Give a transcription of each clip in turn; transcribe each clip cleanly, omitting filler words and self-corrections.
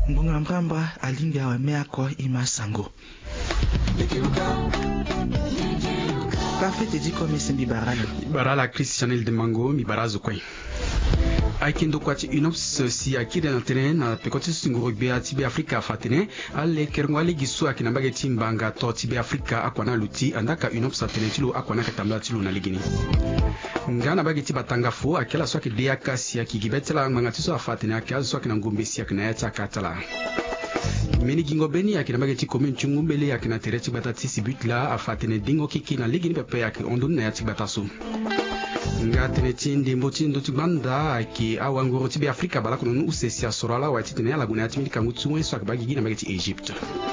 Ngunga Mbrambra alinga wa meako imasango. Parfait te dit comme c'est Barala Christianel de Mango mi barazo kwen. Aikindo kwati inops si akide na tene na pekoti singuru bia tibe Afrika fatene ale kerngwale gisu akina bageti mbanga to tibe Afrika akwana luti andaka inops atene tilo akwana katambla tilo na ligini ngana bageti batanga fo akela swaki dia kasi akigibetela mangatiso afatene akazo swaki na ngombe si akina yata katala Meni gingo beni akina bageti commune chungumbele akina tereti batati sibutla afatene dingo kiki na ligini pepe yake ondun na yati batasu nga teneti ndembo tindo tibanda ki awangoro tibe Afrika bala kono usesi asorala wa titene ala guna timili kangutu so akabagi na mageti Egypt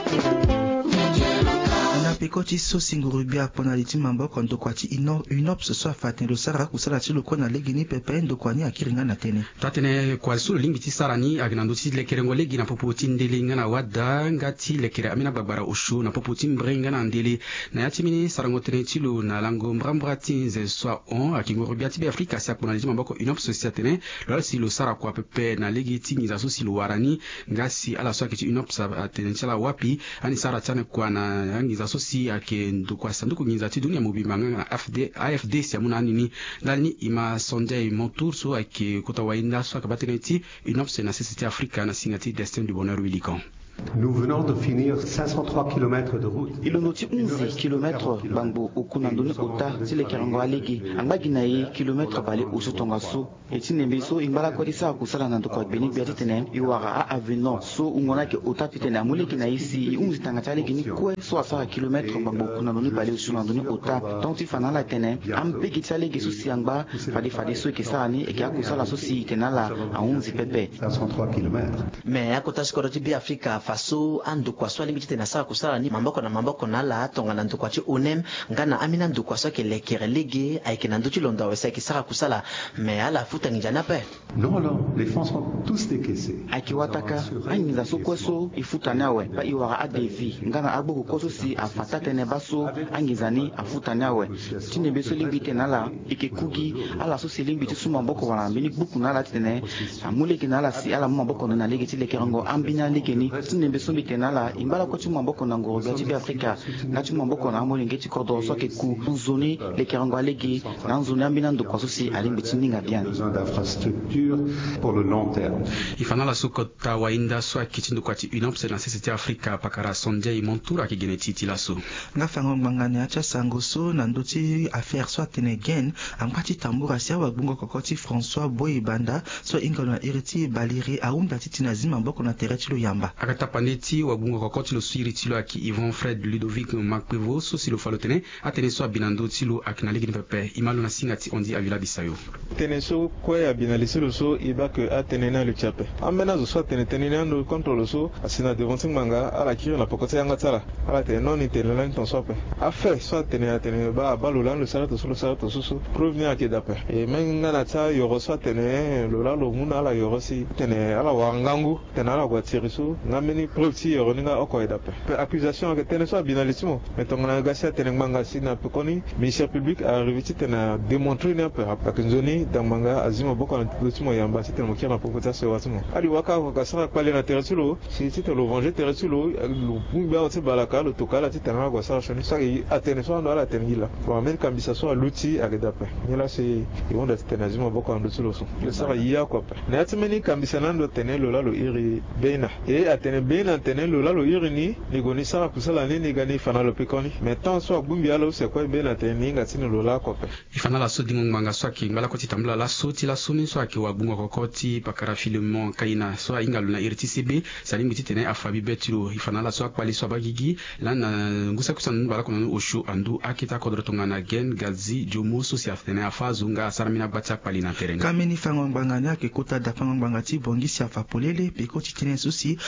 Pekoti so singuru bia pona liti mambo kondo kwati inops so afatin do sara kusala tilo kona legini pepe ndo kwani akiringa na tene tatene kwa sulu limbiti sarani agnando ti lekerengo legi na popoti ndelinga na wada ngati lekere amina babara ushu na popoti mbrenga na ndeli na yatimini sarango tene tilo na lango mbrambra tinze so on akinguru bia tibe Afrika sia pona liti mambo ko inops so tene lola silo sara kwa pepe na legi tingi za so silo warani ngasi ala so akiti inops atene chala wapi ani sara tane kwa na yangi za so si ake ndukwa sanduku nginza ti dunia mubimanga na AFD si amuna nini ndalini ima sonde montour ake kota wainda so akabatene ti inops na société africaine na singati destin du bonheur willican. Nous venons de finir 503 km de route. Il nous dit 11 km bambo okunandoni ota tile kerango alegi angagina yi km bale usutongaso etine beso imbala ko disa kusala nando ko beni biati tene iwara a aveno so ungona ke ota pitene amuleki na isi 11 tanga tale gini ko so asa km bambo okunandoni bale usunandoni ota tonti fanala tene ampeki tale gesu siangba fade so ke sani e ke akusala so si tenala a 11 pepe 503 km. Mais akota skoro ti Afrika faso andu kwa swali mbiti na saa kusala ni mamboko na la tonga na ndukwa chi onem ngana amina ndukwa so ke lekere lege aike na nduchi londa wesa ke sara kusala me ala futa njana pe Non, les fonds sont tous décaissés. Aiki wataka anyiza so kweso ifuta nawe ba iwara adevi ngana agbo koso si afata tene baso angizani afuta nawe tine beso limbite na la ike kugi ala so si limbiti su mamboko wana mbini buku na la tene amule ke na la si ala mamboko na lege ti lekerango ambina lege ni tine beso mbite na la imbala ko ti mamboko na ngoro gati bi Afrika na ti mamboko na amole ngeti kordo so ke ku nzoni lekerango alege na nzoni ambina ndo kwaso si alimbiti ninga bien Besoin d'infrastructures pour le long terme. Ifana la sukota wainda so akitindu kwati UNOPS na société Africa pakara sonde imontura kigenetiti laso ngafango ngangane acha sangoso na ndoti affaire so tenegen amkwati tambura sia wa bungo kokoti François Boyibanda so ingano iriti baliri aumda titina zima mboko na tereti lo yamba akata pandeti wa bungo kokoti lo suiri tilo aki Yvon Fred Ludovic Makpevo so silo falotene atene so binando tilo akina ligi pepe imalo na singati ondi avila bisayo tene so kwa abinali silo so iba que atene na le chape amena zo so tene ndo contrôle so asina devant manga ala kiri na pokoti yanga tsala ala tene non tene la ton sope affaire so tene ba balola le salato so provenir à kedape et menga na tsa yoro so tene lola lo muna ala yoro si tene ala wangangu tene ala gwatiri so ngameni proti yoro ninga okoedape accusation que tene so binalisimo metonga na gasia tene manga sina pekoni ministère public a revêtu tene démontrer ne peu akinzoni dans manga azimo boko na timo yamba c'était mo kira pokota so watimo ali waka ko sara kwale na teretulo si c'était le venger teretulo lu bumba o balaka lo tokala titana ko sara shoni sa atene so ala tenila pour amener kambisa so luti agedape nila c'est yonda tenazimo boko na teretulo so le sara ya ko pa na atmeni kambisa nando tenelo la lo iri bena et atene bena tenelo la lo iri ni goni sara kusala ni gani fana lo pekoni maintenant so bumbia lo c'est quoi bena teninga tinelo la ko pa ifana la so dingo manga so ki ngala ko titambula la so ti la soni so ki wa bungo kokoti pakara filemon kaina so ingalu na RTCB salimbi titene afabi betilo ifana la so kwali so bagigi lana ngusa kusan bala kono oshu andu akita kodrotonga na gen gazi jomo so si afene afazu nga saramina batsa kwali na terrain kameni fango nganganya ke kota da fango ngangati bongi si afa polele peko titene susi abu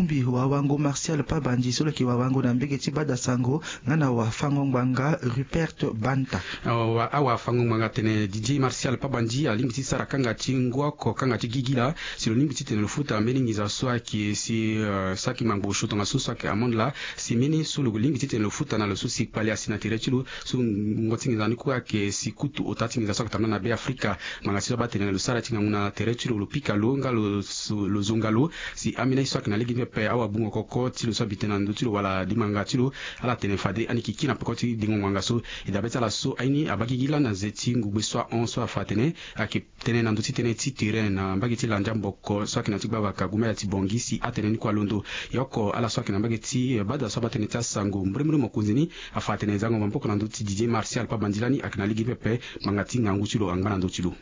bumbi wa wango Martial Pabandi solo ki wa wango na mbege ti bada sango ngana wa fango ngwanga Rupert Banta awa fango ngwanga tene DJ Martial Pabandi alimbi ti sara kanga ti ngwako kanga ti gigila silo limbi ti tene lufuta mbeni ngiza soa ki si saki mangbo shotonga so soa ki amondla si meni solo limbi ti tene lufuta na lo so si pali asina tere chilo so ngoti ngiza ni kwa ke si kutu otati ngiza soa tamna na be Afrika manga si ba tene lo sara ti nguna tere chilo lo pika lo ngalo lo zongalo si amina soa na ligi pe awa bungo koko ti lo so bitena ndo ti lo wala dimanga ti lo ala tene fade ani kiki na pekoti dingo nganga so idabeta la so aini abaki gila na zeti ngugbe soa on soa fatene aki tene na ndo ti tene ti terrain na mbagi ti lanja mboko soa kina ti gbaba ka gumela ti bongisi atene ni kwa londo yoko ala soa kina mbagi ti bada soa batene ti asango mbrembre mokunzini afatene zango mboko na ndo ti DJ Martial Pabandilani akina ligi pepe manga ti ngangu ti lo angba na ndo ti lo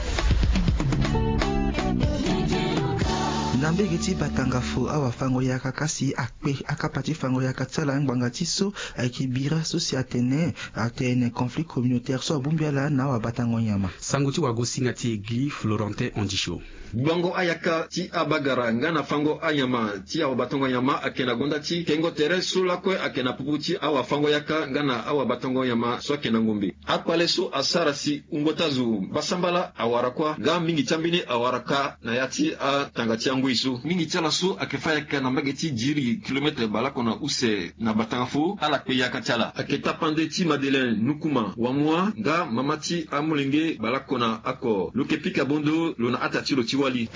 nambege ti batanga fu awa fango yaka kasi akpe akapati fango yaka tsala ngbanga ti so akibira so si atene conflit communautaire so abumbiala na awa batango nyama sango ti wago singa ti Guy Florentin Ondisho Bango ayaka ti abagara ngana fango ayama ti awa batongo yama akena gonda ti kengo tere sula kwe akena pupu ti awa fango yaka ngana awa batongo yama so akena ngombe akwale so asara si ungotazu basambala awarakwa ga mingi chambini awaraka na yati a tangati yangu isu mingi chala so akefaya kana mageti jiri kilometre balako na use na batangafu ala kwe yaka chala aketa pande ti Madeleine Nukuma wamwa ga mamati amulenge balako na ako lokepika bondo lona atati lo wali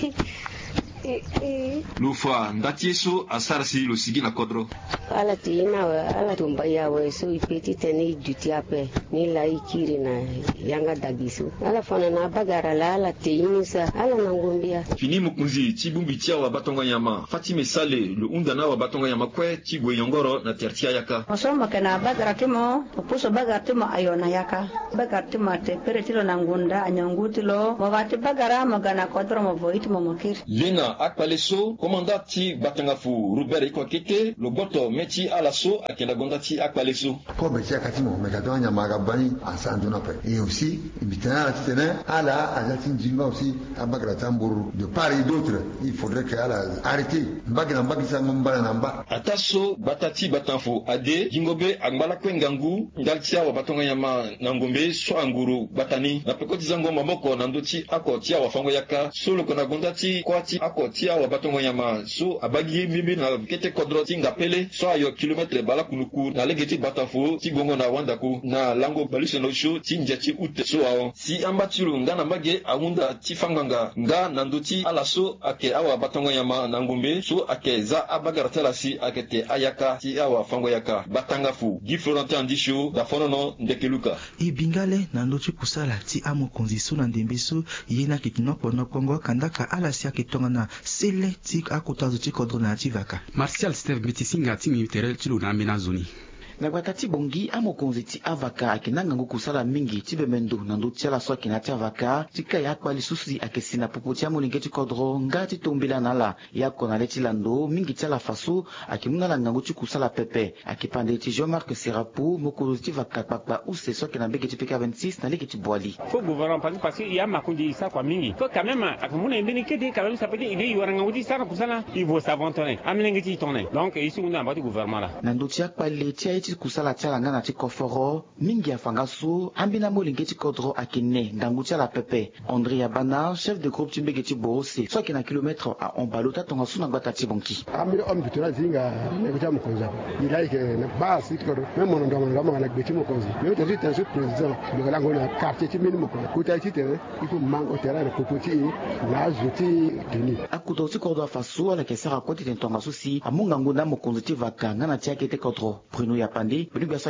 lufa ndati so asarsi lo sigi na kodro ala tina ala tumba yawe so ipeti teni duty ape ni la ikiri na yanga dagiso ala fana na bagara la ala tinisa ala nangombia fini mukunzi tibumbi tia wa batonga nyama Fatime Sale lo undana wa batonga nyama kwe tigwe yongoro na tertia yaka masomba kana bagara timo opuso bagara timo ayona yaka bagara timo te peretilo nangunda anyangutilo mawati bagara magana kodro mavoiti momokiri lena akpaleso komandati batangafu Robert Ikwakete loboto meti alaso akenda gondati akpaleso ko betia katimo mekatonya magabani asandu na pe et aussi bitana tene ala azati njinga aussi abagara tamburu de part et d'autre il faudrait que ala arrêter mbagina mbagisa ngombala namba ataso batati batanfo ade jingobe agbala kwengangu ngaltia wa batonga nyama na ngombe so anguru batani na pekoti zango maboko na ndoti akotia wa fango yaka solo kona gondati kwati akotia wa batongo nyama so abagi mimi na kete kodro tinga pele so ayo kilometre bala kunuku na legeti batafo ti gongo na wandaku na lango balise no sho tinja ti ute so awo si ambatiru ngana mbage awunda ti fanganga nga na ndoti ala so ake awa batongo nyama na ngombe so ake za abagara telasi akete ayaka ti awa fango yaka batangafu Guy Florentin Ondisho da fonono ndekeluka ibingale na ndoti kusala ti amokonzi so na ndembeso yena kikinoko na kongo kandaka ala si aketonga na sele ti akotazo ti kodro na ti vaka Martial Steve Metisinga ti miterel ti lo na amena zoni na gwatati bongi amokonzi ti avaka akinanga ngu kusala mingi ti bemendo na ndo tiala so akina ti avaka ti ka ya kwali susi akesi na pupu ti amolinge ti kodro nga ti tombela na la ya kona le ti lando mingi ti ala faso akimuna la ngangu ti kusala pepe akipande ti Jean-Marc Serapo mokonzi ti vaka kpakpa use so akina mbege ti PK26 na lege ti boali faut gouvernement parce que il y a makundi ça kwa mingi faut quand même akamuna mbeni kedi quand même ça peut dire il y aura ngangu ti sana kusala il faut s'aventurer amolinge ti tourner donc ici on a ba gouvernement là na ndo ti akpali ti ti kusala tiala ngana ti koforo mingi afanga so ambina molinge ti kodro akine ngangu tiala pepe André Yabana chef de groupe timbege ti boose so akina kilomètre a ombalo tatonga so na gbata ti bonki ambi om bituna zinga ne ko mo konza ila ke na ba si ko même mon ndo mo la gbeti mo konza yo te ti so président de la ngona quartier ti minimum ko ta ti tere il faut mango terrain de popoti la joti teni akuto ti kodro faso ala ke sara ko ti tonga so si amunga ngunda mo konza ti vaka ngana ti akete kodro Bruno Yapande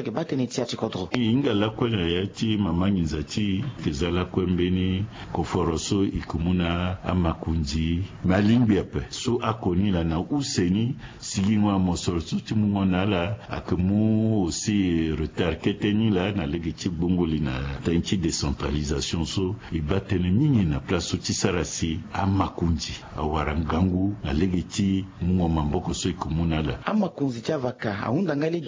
inga la kwena ya ti mamanyiza ti kezala kwembeni koforoso ikumuna amakunzi malimbi ape so akoni la na useni sigingwa mosoroso ti mungona la akemu aussi retard keteni la na lege ti bongoli na tanchi décentralisation so ibatene mingi na place ti sarasi amakunzi awarangangu na lege ti mungwa mamboko so ikumuna la amakunzi ti avaka aunda ngali gi akosi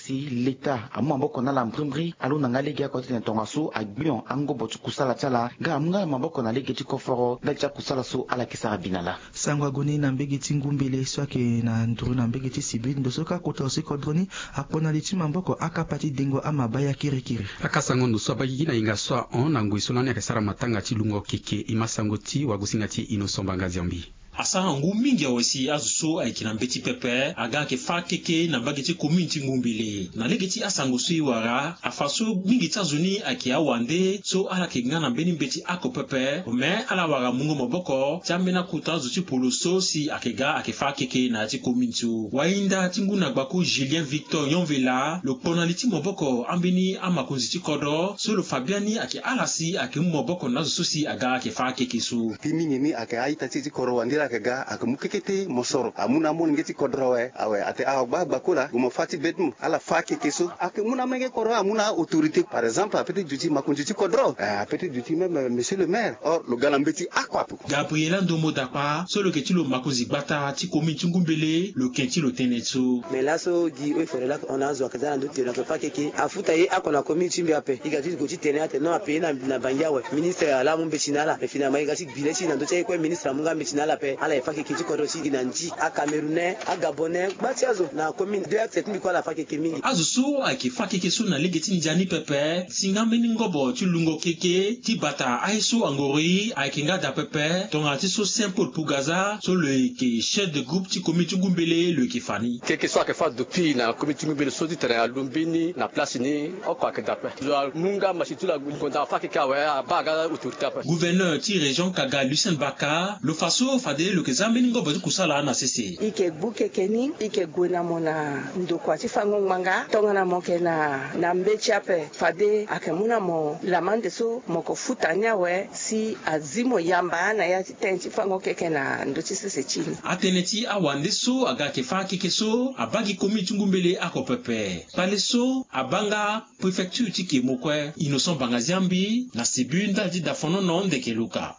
si l'État a mamboko na la mprimbri alu na ngalegi ya kote tonga so a gbion ango botu kusala tala ga munga mamboko na legi tikoforo dalcha kusala so ala kisara binala sangwa goni na mbegi tingumbele swake na nduru na mbegi tisibin dosoka kota osekodroni akona liti mamboko akapati dengo amabaya kirikiri akasango ndo swaba gina inga swa on na nguisolani akasara matanga tilungo keke imasango ti wagusinga ti inosomba Zambi. asa hangu mingi awesi azuso aikina mbeti pepe aga ke fa keke na bageti community ngumbile na legeti asango sui wara afaso mingi tazuni aki awande so ala ke ngana beni mbeti ako pepe me ala wara mungo maboko jamena kuta zuti poloso si akega ake fa keke na ti community wainda tinguna gbako Julien Victor Yonvela le ponaliti maboko ambeni amakunziti kodo so le Fabiani ake alasi ake maboko na zuso si aga ake fa keke so timini ake aita titi koro wandira kaga akamukekete mosoro amuna mon ngeti kodrowe awe ate agba bakula gumofati bedmu ala fake keso akamuna menge koro amuna autorité par exemple peut duty makunjiti kodro peut duty même monsieur le maire or le galambeti akwapu Gabriela Ndomo Dapa solo que tilo makuzi bata ti komiti ngumbele le kenti lo tenetso mais là so di o fere là on a zo kaza ndo tira pa keke afuta ye akona komiti mbiape igati go ti tenate no ape na banyawe ministre ala mumbe chinala e finalement igati bileti na ndo tsaye ko ministre munga mbecinala pe ala ifake kiti kodosi ginanji a Camerounais a Gabonais batiazo na commune de accept mi ko la fake kemingi azusu akifake keso na legeti njani pepe singa meni ngobo tulungo keke ti bata aiso angori aikinga da pepe tonga ti so simple pugaza so le ke chef de groupe ti comité ngumbele le kifani keke so akefa depuis na comité ngumbele so ti tere alumbini na place ni okwa ke dape zo munga machitula konta fake ka wa baga autorité pe gouverneur ti région Kaga Lucien Baka le faso fade le kezameni ngobo ti kusala na sese ike buke keni ike gwena mona ndokwa ti fango manga tonga na moke na mbechi ape fade akemuna mo lamande so moko futanya we si azimo yamba na ya tenti fango keke na ndochi sese chini ateneti awande so aga ke fa keke so abagi komiti ngumbele ako pepe pale so abanga prefecture ti ke mokwe Innocent Banga Zambi na sibunda di dafono non de keluka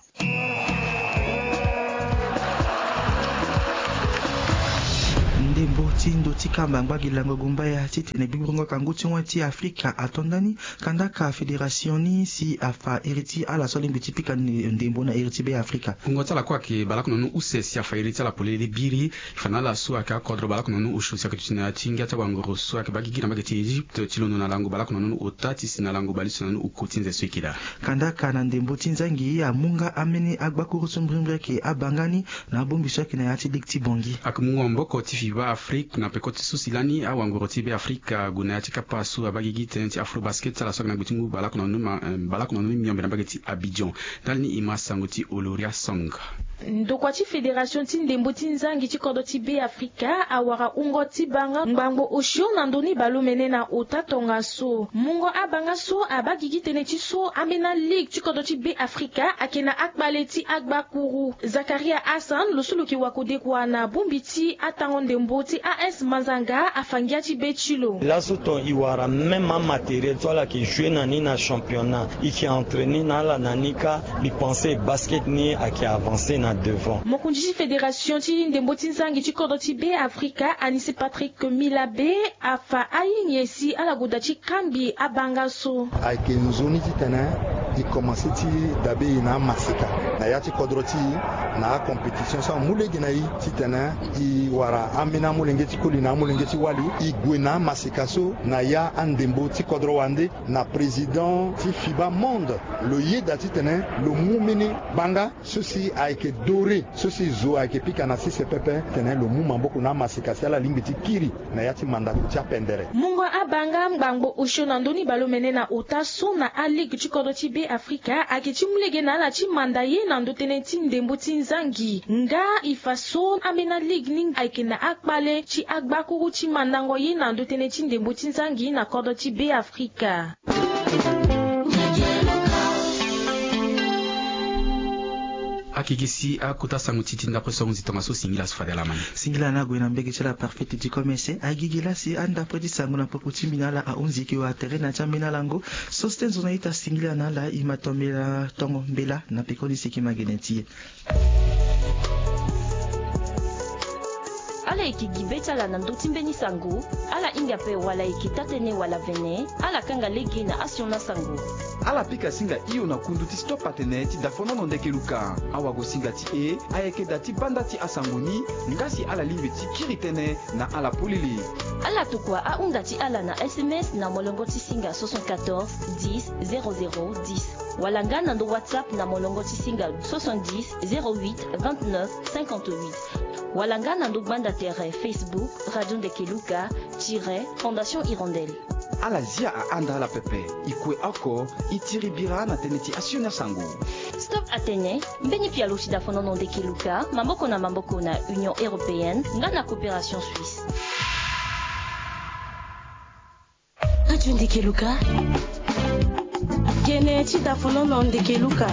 ndembo tindo tikamba ngbagilango gumbaya titene bibrongo kanguti wati Afrika atondani kandaka federation ni si afa eriti ala solimbi tipika ndembo na eriti be Afrika ngota la kwa ke balako nonu usesi afa eriti la polele biri fanala su aka kodro balako nonu ushusi akatina tinga ta wangoro su aka bagigi na bageti Egypt tilono na lango balako nonu otati sina lango baliso nonu ukotinze swikida kandaka na ndembo tinzangi ya munga ameni agbakuru sombrimbre ke abangani na bombisha kina yati dikti bongi akamungo mboko tifiba Afrique na pekoti susilani awangoroti be Afrika guna tika pasu abagigi tenti Afro Basket la sokna bitingu balako nonu miombe na bageti Abidjan dalni imasangoti Oloria Song ndokwa ti fédération ti ndembo ti nzangi ti kodo ti be Afrika awara ungo ti banga ngbango osho na ndoni balo mene na ota tonga so mungo abanga so abagigi tene ti so amena ligue ti kodo ti be Afrika akena akbale ti agbakuru Zakaria Hassan lo solo ki wakode kwa na bombi ti atango ndembo ti AS Mazanga afangia ti be chilo là soto iwara même en matériel tola ki jouer nani na championnat iki entraîner na la nanika bi penser basket ni aki avancer na devant mokunji fédération ti ndembo ti nzangi ti kodo ti be Afrika Anise Patrick Milabe afa ayinyesi ala goda ti kambi abanga so ayeke nzoni ti tene i commencé ti dabe na masika na ya ti kodro ti na compétition so mulegi na i ti tene i wara amena mulenge ti koli na mulenge ti wali i gue na masika so na ya andembo ti kodro wande na président ti FIBA monde lo yeda ti tene lo mu mini banga so si ayeke dore so si zo ayeke pika na sise pepe tene lo mu maboko na masika si ala lingbi ti kiri na ya ti mandako ti apendere mungo abanga ngbango osho na ndoni balo mene na ota so na aligue ti kodo ti be Afrika ayeke ti mulege na ala ti manda ye na ndo tene ti ndembo ti nzangi nga ifa so amena ligue ni ayeke na akpale ti agbakuru ti mandango ye na ndo tene ti ndembo ti nzangi na kodo ti be Afrika akigisi akuta sangu titi ndapre songu zitonga so singila sufade la mani singila na gwena mbege chela parfaite di komese agigila si anda predi sangu na pokuti minala a unzi ki wa tere na chamina lango sostenzo na ita singila na la imatomela tongo mbela na pekoni siki magenetie ala iki gibeta la nando timbeni sango ala inga pe wala iki tatene wala vene ala kanga legi na asiona sango ala pika singa iyo na kundu ti stop patene ti dafonono ndeke luka awa go singa ti ayeke da ti banda ti asangoni ngasi ala limbe ti kiri tënë na ala polele ala tukua aunda ti ala na SMS na molongo ti singa 74 10 00 10 wala nga na ndo WhatsApp na molongo ti singa 70 08 29 58 wala nga na ndo gbanda tere Facebook Radio Ndeke Luka Fondation Hirondelle ala zia aanda ala pepe ikue ako itiri bira na tënë ti asiona sango Stop Atene mbeni pia losi dafonono Ndeke Luka mamboko na Union Européenne nga na Coopération Suisse Radio Ndeke Luka kene ti dafonono Ndeke Luka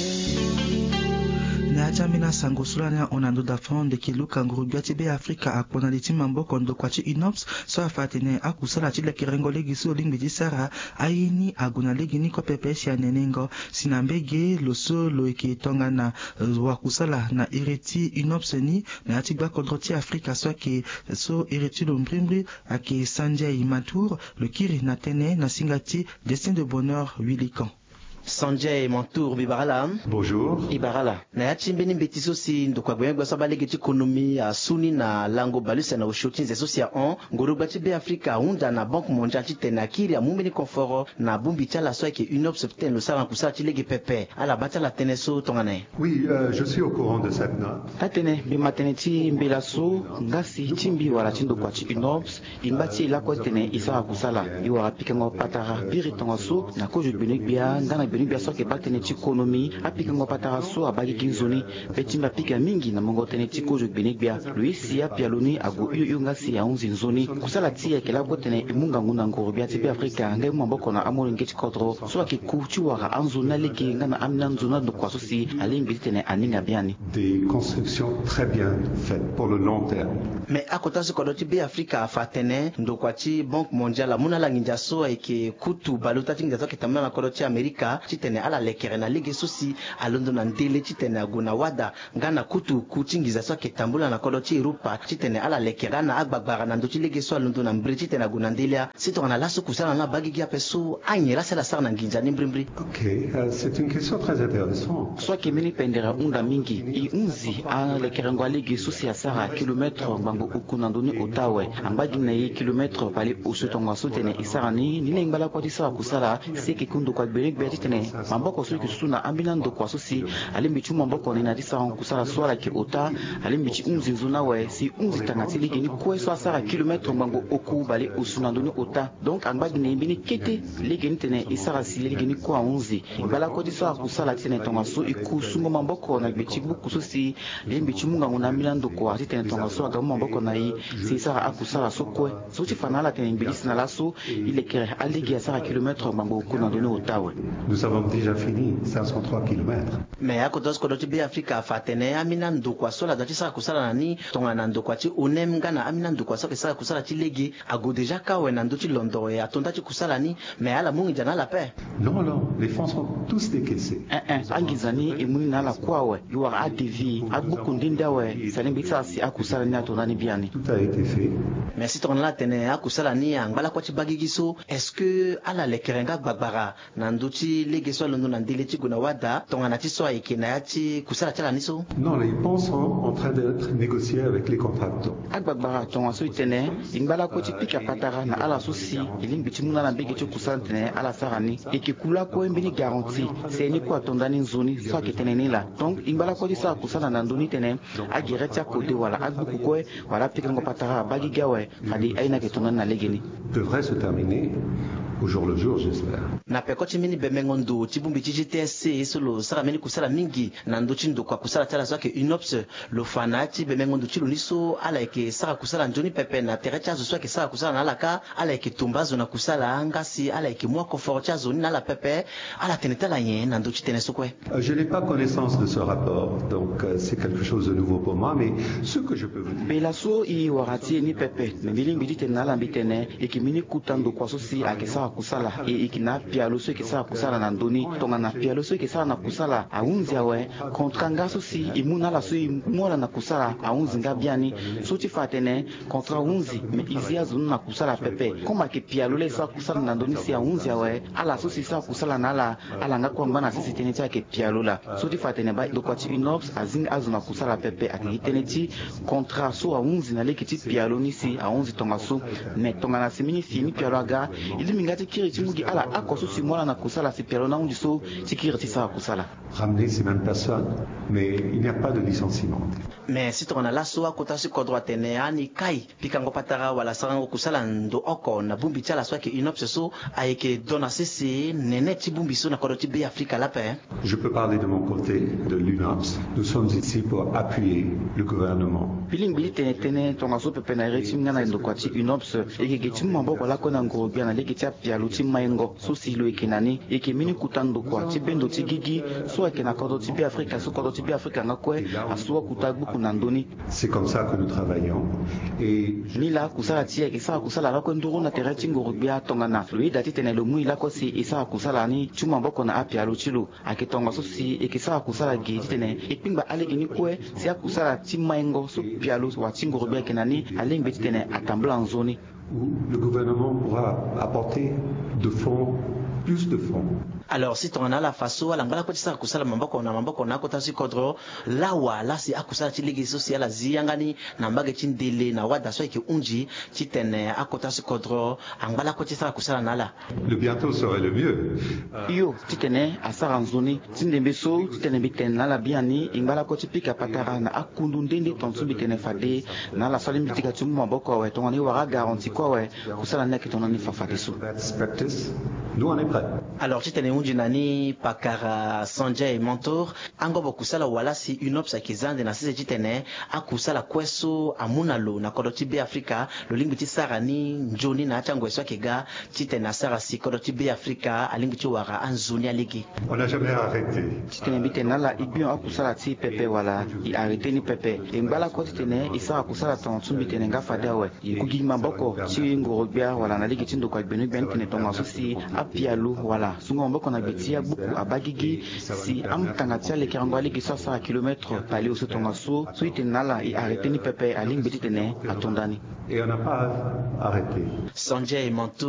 na jamina sango sulana onando dafon Ndeke Luka ngurubia ti be Afrika akpona li ti mamboko ndo kwa ti UNOPS so afatene akusala ti leki rengo legi so lingbi ti sara ayini aguna legi ni ko pepe si anenengo sinambege lo so lo eke tonga na wakusala na ireti UNOPS ni na ti gba kodro ti Afrika so ke so ireti lo mbrimbri ake Sanjay Mantour le kiri na tene na singati Destin de Bonheur Wilikan Sanjay Mantour Bibarala. Bonjour. Ibarala. Na ya chimbeni mbetiso si ndokwa gwenye sa balege ti ekonomi ya suni na lango baluse na ushoti nze sosi ya ngoro gbati be Afrika hunda na Banque Mondiale ti tene akiri ya mumbeni konforo na bumbi ti ala so eke UNOPS ten lo sala kusala ti lege pepe ala bati ala tene so tongana. Oui, je suis au courant de cette note. Tatene bima tene ti mbela so ngasi chimbi wala ti ndokwa ti UNOPS imbati ilako tene isala kusala iwara pikengo patara biri tonga so na kojo benik bia ngana beni bia soke batene ti ekonomi apika ngo patara so abagi kinzoni betimba pika mingi na mongo tene ti kojo benik bia luisi apia loni ago iyo ngasi ya unzi nzoni kusala ti ekela botene imunga nguna ngoro bia ti be Afrika ngai mamboko na amolo ngeti kodro so ake ku ti wara anzona leki ngana amina nzona ndo kwaso si alimbi tene aninga biani des constructions très bien faites pour le long terme. Mais akota se kodo ti be Afrika fatene ndo kwa ti Banque Mondiale muna la nginja so eke kutu baluta ti nginja so ketamna na kodo ti Amerika titene ala lekere na lege sosi alondo na ndele titene aguna wada ngana kutu kuchingiza so ketambula na kodo ti Europa titene ala lekere na agbagbara na ndo ti lege so alondo na mbri titene aguna ndelia sito na laso kusala na bagigi apeso anyela sala sar na nginja ni mbri. OK, c'est une question très intéressante. So kemini pendera unda mingi I unzi a lekere ngwa lege sosi ya sara kilometre bango ukuna ndoni otawe ambagi na yi kilometre pali usutonga sutene isarani ni lengbala kwa ti sara kusala seke kundu kwa benik beti tene mamboko soki suna ambina ndo kwa sosi alimbi chuma mboko ni nadisa kusala swala ki ota alimbi chi unzi nzuna we si unzi tangatili gini kwe so asara kilometre mbango oku bali usuna ndoni ota donc ambagi ne mbini kete ligini tene isara sili gini kwa unzi bala ko disa kusala tene tonga so iku sungo mamboko na bichi buku sosi limbi chimunga nguna ambina ndo kwa tene tonga so aga mamboko na yi si isara akusala so kwe so ti fanala tene mbilisi na laso ile kere aligi asara kilometre mbango oku na ndoni ota we. Nous avons déjà fini 503 km. Mais à côté de ce que be Afrika fatene amina ndokwa sola dati sala kusala nani tonga na ndokwa ti onem ngana amina ndokwa so ke sala kusala ti legi ago déjà ka we na ndo ti londo ya tonda ti kusala ni mais ala mungi jana la paix. Non, les fonds sont tous décaissés. Angizani imuni na la kwa we yuwa ADV adbuku ndinda we salimbi si akusala ni atonda ni biani. Tout a été fait. Merci tonga la tene akusala ni angala kwa ti bagigiso est-ce que ala lekerenga gbagbara na ndo ti legi so londo na ndele ti guna wada tonga na ti so eke na ya ti kusala ti ala ni so. Non, les ponts sont en train d'être négociés avec les contractants. Agbagbara tonga so itene imbala ko ti pika patara na ala so si ilimbi ti muna na bege ti kusala tene ala sarani eke kula ko mbini garanti se ni ko atonda ni nzoni so ake tene ni la donc imbala ko ti sa kusala na ndoni tene agire ti akode wala agbuku ko wala pika ngo patara bagi gawe hadi aina ke tonga na legeni devrait se terminer au jour le jour, j'espère. Na pekoti mini bemengondo tibumbi ti GTSC solo sara mini kusala mingi na ndo chindo kwa kusala tala so ke UNOPS lo fanati bemengondo ti loniso ala ke sara kusala njoni pepe na terecha zo so ke sara kusala na alaka ala ke tumbazo na kusala ngasi ala ke mwa confort cha zoni na la pepe ala tenetala yen na ndo chi teneso kwe. Je n'ai pas connaissance de ce rapport, donc c'est quelque chose de nouveau pour moi, mais ce que je peux vous dire. Belaso I warati ni pepe, mais bilingi dit na la bitene et qui mini kutando kwa so si a ke sara kusala ikina pialo so ikisa kusala na ndoni tonga na pialo so ikisa na kusala aunzi awe kontra ngaso si imuna la so imuna na kusala aunzi ngabiani so ti fatene kontra unzi me izia zunu na kusala pepe koma ke pialo le sa kusala na ndoni si aunzi awe ala so si sa kusala na ala nga kwamba na sisi teneti ke pialo la so ti fatene ba do kwati inops azing azuna kusala pepe akiteneti kontra so aunzi na lekiti pialo ni si aunzi tonga so me tonga na simini fini pialo aga ili mingati kiriti mugi ala akoso si mola na kusala si pialo na undi so ti kiriti sa kusala ramener ces mêmes personnes mais il n'y a pas de licenciement. Mais si on a la soa kota si kodro tene ani kai pikango patara wala sarango kusala ndo oko na bumbi tala soa ke inopse so ayeke dona sese nene ti bumbi so na kodo ti be Afrika lape. Je peux parler de mon côté de l'UNOPS. Nous sommes ici pour appuyer le gouvernement. Piling bili tene tonga so pepe na reti ngana ndo kwati UNOPS eke ti mamboko la kona ngorobia na leki ti apialu ti mayengo so silo eke nani eke mini kutando kwa ti bendo ti gigi so eke na kodo ti be Afrika so kodo ti be Afrika ngakwe asuwa kutagbuku na ndoni. C'est comme ça que nous travaillons et nila kusala ti eke sa kusala la ko nduru na tere ti ngorobia tonga na fluida ti tene lo mui la ko si isa kusala ni ti mamboko na apialu ti lo ake tonga so si eke sa kusala ge ti tene epingba alege ni kwe si akusala ti mayengo so pialu wa ti ngorobia eke nani alengbe ti tene atambula nzoni où le gouvernement pourra apporter de fonds, plus de fonds. Alors si on a la faso ala ngala ko tisa kusala mamboko na kota si kodro lawa la si akusala ti legi social aziyangani na mbage ti ndele na wada so ke unji ti tene akota si kodro angala ko tisa kusala nala. Le bientôt serait le mieux. Yo ti tene asara nzoni ti ndembe so ti tene bitene nala biani ingala ko ti pika patara na akundu ndende tonsu bitene fade na la salim bitika ti mamboko we tongani wara garanti ko we kusala na ki tonani fafade so. Nous on est prêts. Alors ti tene unjinani pakara Sanjay Mentor angobo kusala wala si UNOPS akizande na sisi tene akusala kweso amunalo na kodo ti be Afrika lo lingbi ti sarani njoni na achangweso akega ti tene sara si kodo ti be Afrika alingbi ti wara anzuni aligi. On n'a jamais arrêté. Ti tene bitene nala ibion akusala ti pepe wala i arrêté ni pepe ngala ko ti tene isa akusala tonsu bitene ngafade we kugi mamboko ti ngorobia wala na ligi ti ndo kwa gbenu ben tene tonga so si apialu wala sungo mamboko na betia buku abagigi si amtanga tia le kirango aligi 60 km pali oso tonga so ite nala i arrêté ni pepe aling betitene atondani et on n'a pas arrêté. Sanjay Mentor